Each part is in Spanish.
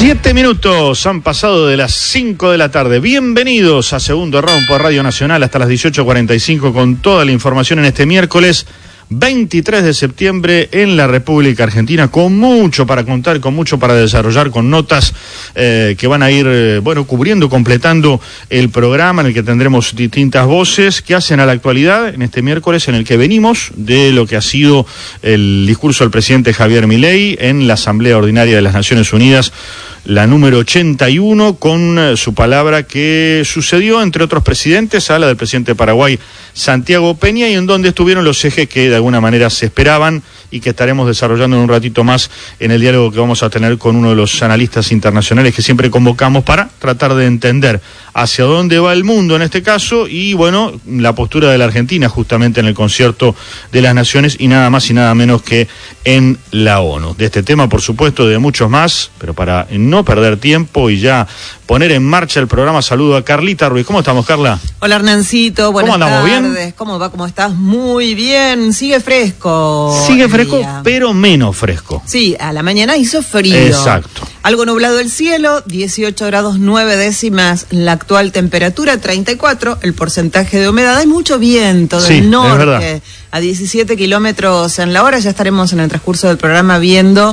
7 minutos han pasado de las 5 de la tarde. Bienvenidos a Segundo Round por Radio Nacional hasta las 18:45 con toda la información en este miércoles 23 de septiembre en la República Argentina, con mucho para contar, con mucho para desarrollar, con notas que van a ir, cubriendo, completando el programa en el que tendremos distintas voces que hacen a la actualidad en este miércoles en el que venimos de lo que ha sido el discurso del presidente Javier Milei en la Asamblea Ordinaria de las Naciones Unidas, la número 81, con su palabra que sucedió, entre otros presidentes, a la del presidente de Paraguay, Santiago Peña, y en donde estuvieron los ejes que de alguna manera se esperaban y que estaremos desarrollando en un ratito más en el diálogo que vamos a tener con uno de los analistas internacionales que siempre convocamos para tratar de entender hacia dónde va el mundo en este caso y, la postura de la Argentina justamente en el concierto de las naciones y nada más y nada menos que en la ONU. De este tema, por supuesto, de muchos más, pero para no perder tiempo y ya poner en marcha el programa, saludo a Carlita Ruiz. ¿Cómo estamos, Carla? Hola, Hernancito, buenas tardes. ¿Cómo andamos? ¿Bien? ¿Cómo va? ¿Cómo estás? Muy bien, sigue fresco. Sigue fresco, pero menos fresco. Sí, a la mañana hizo frío. Exacto. Algo nublado el cielo, 18 grados 9 décimas la actual temperatura, 34 el porcentaje de humedad. Hay mucho viento del norte, a 17 kilómetros en la hora. Ya estaremos en el transcurso del programa viendo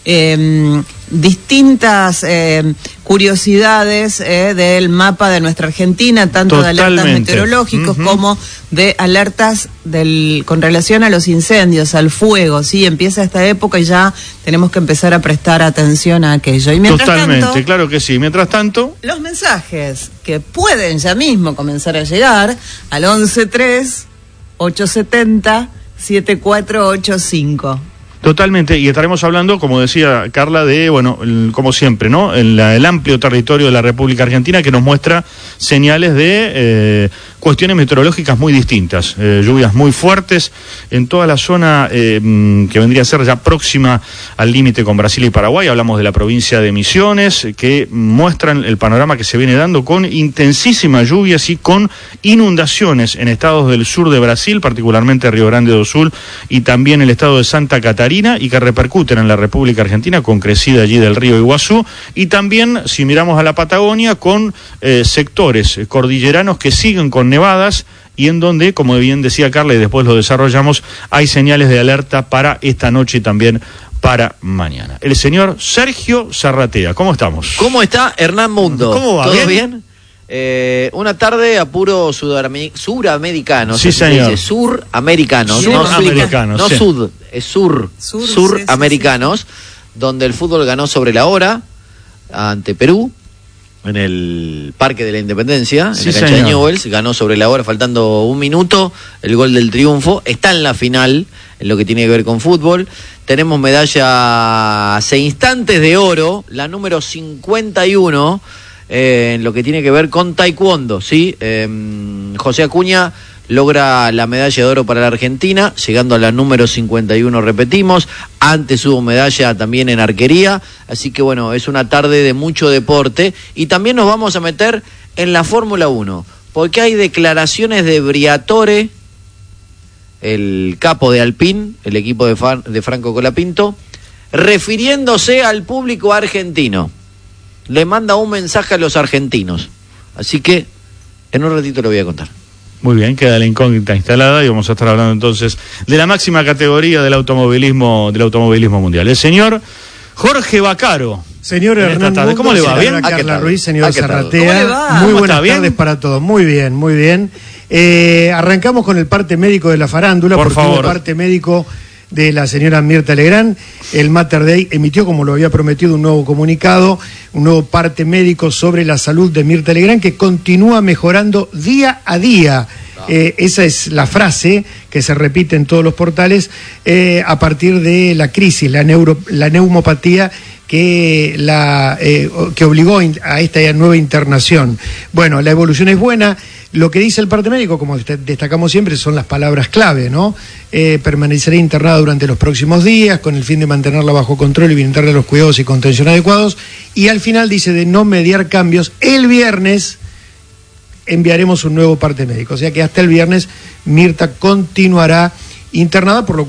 distintas curiosidades del mapa de nuestra Argentina, tanto de alertas meteorológicos como de alertas con relación a los incendios, al fuego. Sí, empieza esta época y ya tenemos que empezar a prestar atención a aquello. Y mientras tanto, claro que sí. Mientras tanto, los mensajes que pueden ya mismo comenzar a llegar al 11-3-870-7485. Totalmente, y estaremos hablando, como decía Carla, de, como siempre, ¿no? El amplio territorio de la República Argentina que nos muestra señales de cuestiones meteorológicas muy distintas, lluvias muy fuertes en toda la zona que vendría a ser ya próxima al límite con Brasil y Paraguay. Hablamos de la provincia de Misiones, que muestran el panorama que se viene dando con intensísimas lluvias y con inundaciones en estados del sur de Brasil, particularmente Río Grande do Sul y también el estado de Santa Catarina, y que repercuten en la República Argentina con crecida allí del río Iguazú, y también, si miramos a la Patagonia, con sectores cordilleranos que siguen con nevadas y en donde, como bien decía Carla y después lo desarrollamos, hay señales de alerta para esta noche y también para mañana. El señor Sergio Zarratea, ¿cómo estamos? ¿Cómo está Hernán Mundo? ¿Cómo va? ¿Todo bien? Una tarde a puro suramericano. Sí, señor. Dice suramericanos. Suramericanos, no sí. sud, es suramericanos, sí. Donde el fútbol ganó sobre la hora ante Perú en el Parque de la Independencia, en la cancha de Newell's, ganó sobre la hora, faltando un minuto, el gol del triunfo. Está en la final, en lo que tiene que ver con fútbol. Tenemos medalla hace instantes de oro, la número 51, en lo que tiene que ver con taekwondo, ¿sí? José Acuña logra la medalla de oro para la Argentina, llegando a la número 51, repetimos. Antes hubo medalla también en arquería, así que es una tarde de mucho deporte. Y también nos vamos a meter en la Fórmula 1, porque hay declaraciones de Briatore, el capo de Alpine, el equipo de Franco Colapinto, refiriéndose al público argentino. Le manda un mensaje a los argentinos. Así que en un ratito lo voy a contar. Muy bien, queda la incógnita instalada y vamos a estar hablando entonces de la máxima categoría del automovilismo mundial. El señor Jorge Vaccaro. Señor Hernán Mundo, ¿cómo le va? ¿Bien? Carla Ruiz, señor Zarratea. ¿Cómo le va? Muy buenas tardes para todos. Muy bien, muy bien. Arrancamos con el parte médico de la farándula. Por favor. El parte médico de la señora Mirta Legrand. El Mater Dei emitió, como lo había prometido, un nuevo comunicado, un nuevo parte médico sobre la salud de Mirta Legrand, que continúa mejorando día a día. Esa es la frase que se repite en todos los portales a partir de la crisis, la neumopatía que obligó a esta nueva internación. Bueno, la evolución es buena. Lo que dice el parte médico, como destacamos siempre, son las palabras clave, ¿no? Permanecerá internada durante los próximos días con el fin de mantenerla bajo control y brindarle los cuidados y contención adecuados. Y al final dice de no mediar cambios. El viernes enviaremos un nuevo parte médico. O sea que hasta el viernes Mirta continuará internada, por lo cual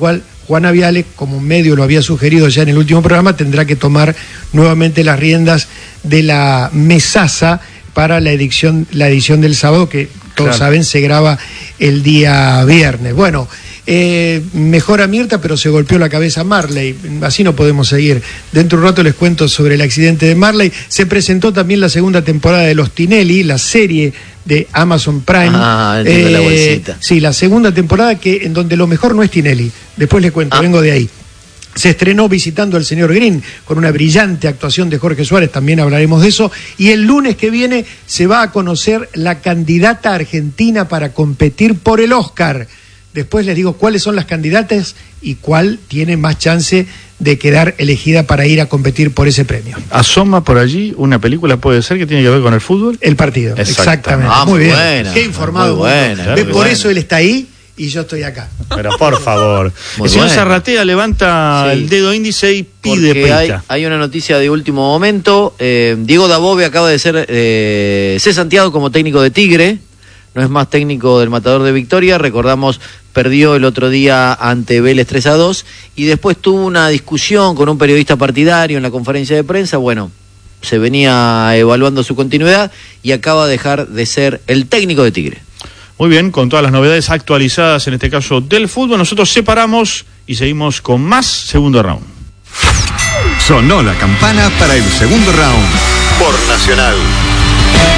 Juana Viale, como un medio lo había sugerido ya en el último programa, tendrá que tomar nuevamente las riendas de la mesaza para la edición del sábado, que todos saben se graba el día viernes. Bueno, mejora Mirta, pero se golpeó la cabeza Marley. Así no podemos seguir. Dentro de un rato les cuento sobre el accidente de Marley. Se presentó también la segunda temporada de Los Tinelli, la serie de Amazon Prime. La bolsita. Sí, la segunda temporada en donde lo mejor no es Tinelli. Después les cuento, vengo de ahí. Se estrenó Visitando al Señor Green, con una brillante actuación de Jorge Suárez, también hablaremos de eso. Y el lunes que viene se va a conocer la candidata argentina para competir por el Oscar. Después les digo cuáles son las candidatas y cuál tiene más chance de quedar elegida para ir a competir por ese premio. ¿Asoma por allí una película, puede ser, que tiene que ver con el fútbol? El partido, exactamente. Muy bien. Buena, qué informado. Muy buena, por eso él está ahí y yo estoy acá. Pero por favor. El señor Zarratea levanta el dedo índice y pide pista. Hay una noticia de último momento. Diego Dabove acaba de ser cesanteado como técnico de Tigre. No es más técnico del Matador de Victoria. Recordamos, perdió el otro día ante Vélez 3-2 y después tuvo una discusión con un periodista partidario en la conferencia de prensa. Bueno, se venía evaluando su continuidad y acaba de dejar de ser el técnico de Tigre. Muy bien, con todas las novedades actualizadas, en este caso del fútbol, nosotros separamos y seguimos con más segundo round. Sonó la campana para el segundo round por Nacional.